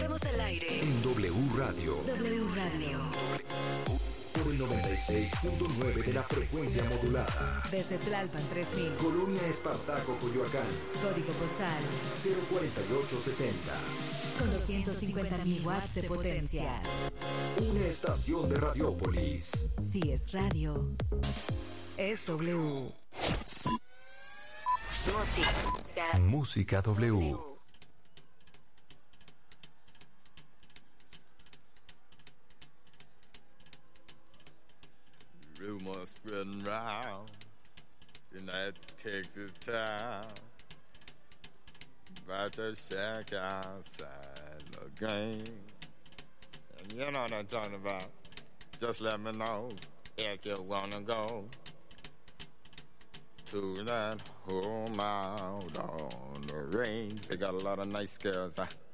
Estamos al aire en W Radio. W Radio. Por el 96.9 de la frecuencia modulada. Desde Tlalpan 3000. Colonia Espartaco, Coyoacán. Código postal 04870. con 250.000 watts de potencia. Una estación de Radiópolis. Si es radio, es W. Música W. Rumors spreading round in that Texas town about the shack outside the game. And you know what I'm talking about. Just let me know if you wanna go to that home out on the range. They got a lot of nice girls.